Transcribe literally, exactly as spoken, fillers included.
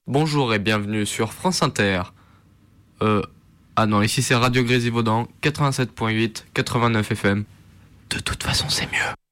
Bonjour et bienvenue sur France Inter. Euh... Ah non, ici c'est Radio Grésivaudan, quatre-vingt-sept virgule huit, quatre-vingt-neuf F M. De toute façon, c'est mieux.